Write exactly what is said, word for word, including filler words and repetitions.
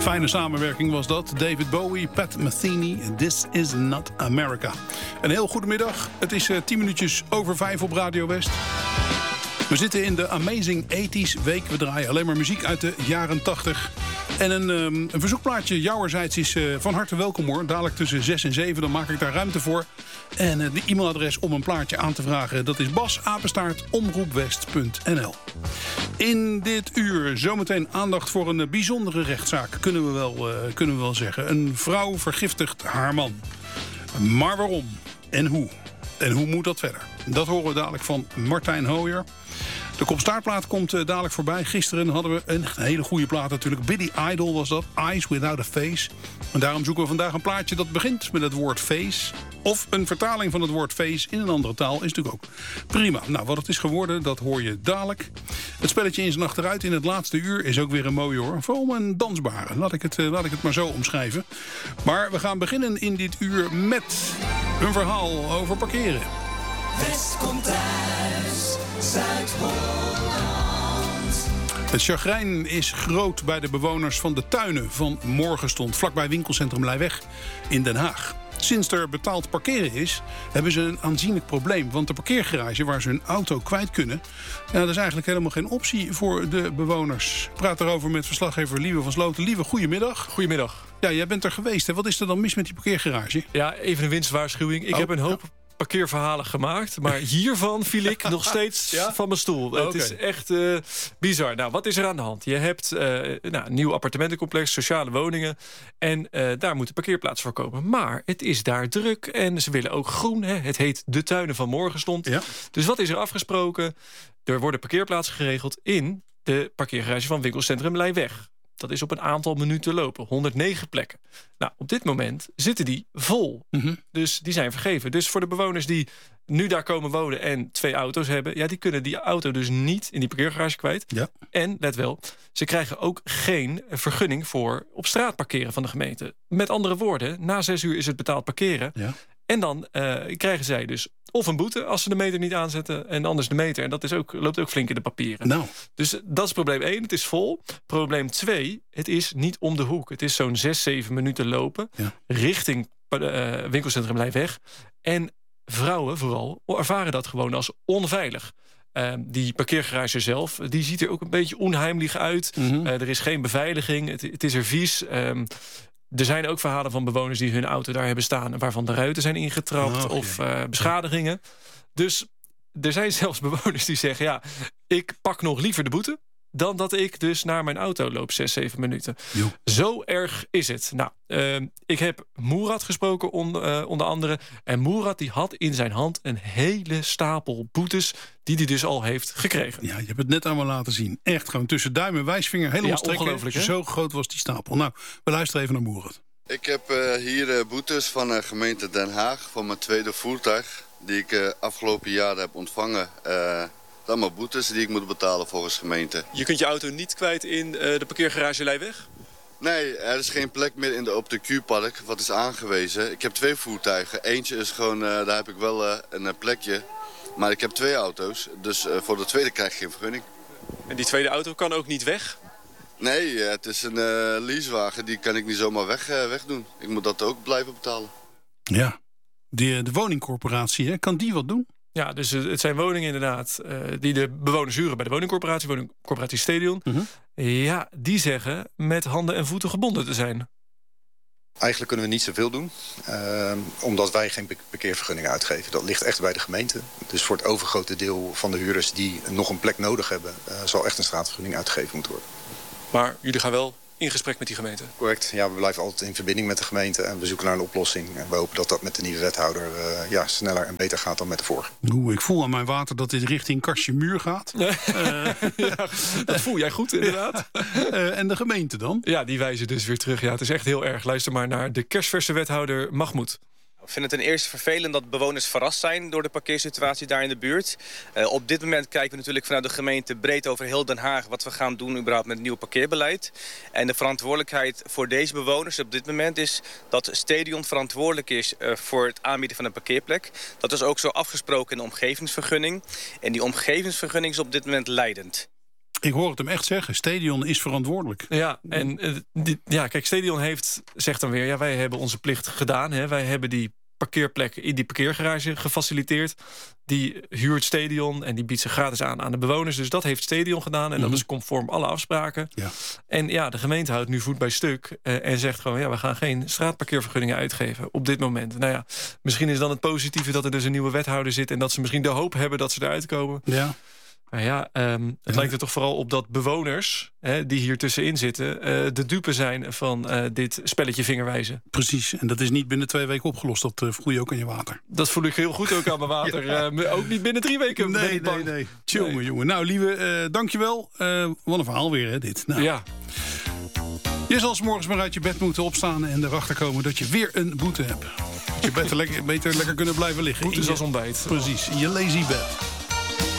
Fijne samenwerking was dat. David Bowie, Pat Metheny, This is not America. Een heel goedemiddag. Het is uh, tien minuutjes over vijf op Radio West. We zitten in de Amazing tachtiger week. We draaien alleen maar muziek uit de jaren tachtig. En een, um, een verzoekplaatje jouwerzijds is uh, van harte welkom hoor. Dadelijk tussen zes en zeven, dan maak ik daar ruimte voor. En uh, de e-mailadres om een plaatje aan te vragen, dat is bas apenstaart omroepwest punt n l. In dit uur zometeen aandacht voor een uh, bijzondere rechtszaak, kunnen we, wel, uh, kunnen we wel zeggen. Een vrouw vergiftigt haar man. Maar waarom? En hoe? En hoe moet dat verder? Dat horen we dadelijk van Martijn Hooyer. De kopstaartplaat komt uh, dadelijk voorbij. Gisteren hadden we een hele goede plaat natuurlijk. Billy Idol was dat. Eyes Without a Face. En daarom zoeken we vandaag een plaatje dat begint met het woord face. Of een vertaling van het woord face in een andere taal is natuurlijk ook prima. Nou, wat het is geworden, dat hoor je dadelijk. Het spelletje in zijn achteruit in het laatste uur is ook weer een mooie hoor. Vooral een dansbare. Laat ik het, uh, laat ik het maar zo omschrijven. Maar we gaan beginnen in dit uur met een verhaal over parkeren. West komt thuis, Zuid-Holland. Het chagrijn is groot bij de bewoners van de tuinen van Morgenstond, vlakbij winkelcentrum Leiweg in Den Haag. Sinds er betaald parkeren is, hebben ze een aanzienlijk probleem. Want de parkeergarage waar ze hun auto kwijt kunnen, ja, dat is eigenlijk helemaal geen optie voor de bewoners. Ik praat erover met verslaggever Lieve van Sloten. Lieve, goedemiddag. Goedemiddag. Ja, jij bent er geweest. Hè? Wat is er dan mis met die parkeergarage? Ja, even een winstwaarschuwing. Ik oh, heb een hoop... Ja. parkeerverhalen gemaakt, maar hiervan viel ik nog steeds ja? van mijn stoel. Oh, het is okay. echt uh, bizar. Nou, wat is er aan de hand? Je hebt uh, nou, een nieuw appartementencomplex, sociale woningen, en uh, daar moet een parkeerplaats voor komen. Maar het is daar druk en ze willen ook groen. Hè? Het heet de Tuinen van Morgenstond. Ja. Dus wat is er afgesproken? Er worden parkeerplaatsen geregeld in de parkeergarage van winkelcentrum Leiweg. Dat is op een aantal minuten lopen. honderdnegen plekken. Nou, op dit moment zitten die vol. Mm-hmm. Dus die zijn vergeven. Dus voor de bewoners die nu daar komen wonen en twee auto's hebben, ja, die kunnen die auto dus niet in die parkeergarage kwijt. Ja. En, let wel, ze krijgen ook geen vergunning voor op straat parkeren van de gemeente. Met andere woorden, na zes uur is het betaald parkeren. Ja. En dan uh, krijgen zij dus of een boete als ze de meter niet aanzetten, en anders de meter. En dat is ook, loopt ook flink in de papieren. Nou. Dus dat is probleem één, het is vol. Probleem twee, het is niet om de hoek. Het is zo'n zes, zeven minuten lopen, ja, richting uh, winkelcentrum Leiweg. En vrouwen vooral ervaren dat gewoon als onveilig. Uh, die parkeergarage zelf, die ziet er ook een beetje onheimlich uit. Mm-hmm. Uh, er is geen beveiliging, het, het is er vies. Um, Er zijn ook verhalen van bewoners die hun auto daar hebben staan, waarvan de ruiten zijn ingetrapt, oh, okay, of uh, beschadigingen. Dus er zijn zelfs bewoners die zeggen, ja, ik pak nog liever de boete dan dat ik dus naar mijn auto loop zes, zeven minuten. Jo. Zo erg is het. Nou, uh, ik heb Moerad gesproken on, uh, onder andere. En Moerad die had in zijn hand een hele stapel boetes die hij dus al heeft gekregen. Ja, je hebt het net allemaal laten zien. Echt gewoon tussen duim en wijsvinger helemaal ja, strekken. Ongelooflijk, hè? Zo groot was die stapel. Nou, we luisteren even naar Moerad. Ik heb uh, hier uh, boetes van de uh, gemeente Den Haag voor mijn tweede voertuig die ik uh, afgelopen jaar heb ontvangen. Uh, allemaal boetes die ik moet betalen volgens gemeente. Je kunt je auto niet kwijt in uh, de parkeergarage Leiweg? Nee, er is geen plek meer in de op de Q-park, wat is aangewezen. Ik heb twee voertuigen. Eentje is gewoon, uh, daar heb ik wel uh, een uh, plekje. Maar ik heb twee auto's, dus uh, voor de tweede krijg ik geen vergunning. En die tweede auto kan ook niet weg? Nee, uh, het is een uh, leasewagen, die kan ik niet zomaar weg, uh, wegdoen. Ik moet dat ook blijven betalen. Ja, de, de woningcorporatie, hè? Kan die wat doen? Ja, dus het zijn woningen inderdaad uh, die de bewoners huren bij de woningcorporatie, woningcorporatie Stadion. Mm-hmm. Ja, die zeggen met handen en voeten gebonden te zijn. Eigenlijk kunnen we niet zoveel doen, uh, omdat wij geen parkeervergunning uitgeven. Dat ligt echt bij de gemeente. Dus voor het overgrote deel van de huurders die nog een plek nodig hebben, uh, zal echt een straatvergunning uitgegeven moeten worden. Maar jullie gaan wel in gesprek met die gemeente? Correct. Ja, we blijven altijd in verbinding met de gemeente en we zoeken naar een oplossing. En we hopen dat dat met de nieuwe wethouder uh, ja, sneller en beter gaat dan met de vorige. Oeh, ik voel aan mijn water dat dit richting kastje muur gaat. uh, ja, dat voel jij goed inderdaad. uh, en de gemeente dan? Ja, die wijzen dus weer terug. Ja, het is echt heel erg. Luister maar naar de kerstverse wethouder Mahmoud. We vinden het ten eerste vervelend dat bewoners verrast zijn door de parkeersituatie daar in de buurt. Uh, op dit moment kijken we natuurlijk vanuit de gemeente breed over heel Den Haag wat we gaan doen überhaupt met het nieuwe parkeerbeleid. En de verantwoordelijkheid voor deze bewoners op dit moment is dat Stadion verantwoordelijk is uh, voor het aanbieden van een parkeerplek. Dat is ook zo afgesproken in de omgevingsvergunning. En die omgevingsvergunning is op dit moment leidend. Ik hoor het hem echt zeggen. Stadion is verantwoordelijk. Ja, en uh, die, ja, kijk, Stadion heeft, zegt dan weer... ja, wij hebben onze plicht gedaan. Hè. Wij hebben die parkeerplek in die parkeergarage gefaciliteerd. Die huurt Stadion en die biedt ze gratis aan aan de bewoners. Dus dat heeft Stadion gedaan en mm-hmm. dat is conform alle afspraken. Ja. En ja, de gemeente houdt nu voet bij stuk uh, en zegt gewoon... ja, we gaan geen straatparkeervergunningen uitgeven op dit moment. Nou ja, misschien is dan het positieve dat er dus een nieuwe wethouder zit... en dat ze misschien de hoop hebben dat ze eruit komen. Ja. Maar ja, um, het ja. lijkt er toch vooral op dat bewoners... Hè, die hier tussenin zitten, uh, de dupe zijn van uh, dit spelletje vingerwijzen. Precies, en dat is niet binnen twee weken opgelost. Dat uh, voel je ook aan je water. Dat voel ik heel goed ook aan mijn water. ja. uh, ook niet binnen drie weken. Nee, ben ik bang. nee, nee. Tjonge, nee. jongen. Nou, lieve, uh, dankjewel. Uh, wat een verhaal weer, hè, dit. Nou. Ja. Je zal 's morgens maar uit je bed moeten opstaan... en erachter komen dat je weer een boete hebt. Dat je beter lekker, beter lekker kunnen blijven liggen. Boete is als ontbijt. Precies, in je lazy bed.